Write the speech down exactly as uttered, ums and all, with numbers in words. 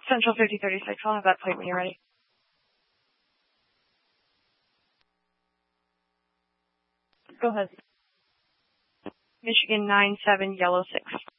Central fifty thirty-six. I'll have that plate when you're ready. Go ahead. Michigan nine seven, yellow six.